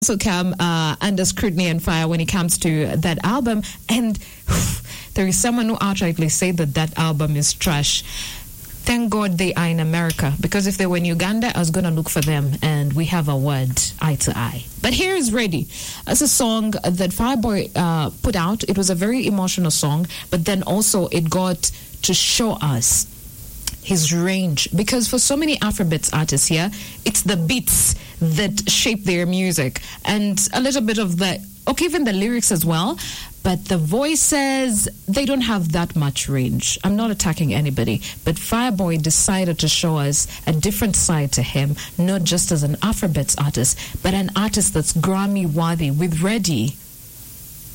also come under scrutiny and fire when it comes to that album. And there is someone who outrightly said that album is trash. Thank God they are in America, because if they were in Uganda, I was going to look for them, and we have a word eye to eye. But here is Ready. It's a song that Fireboy put out. It was a very emotional song, but then also it got to show us his range, because for so many Afrobeats artists here, it's the beats that shape their music, and a little bit of the, okay, even the lyrics as well, but the voices, they don't have that much range. I'm not attacking anybody, but Fireboy decided to show us a different side to him, not just as an Afrobeats artist, but an artist that's Grammy worthy with Ready.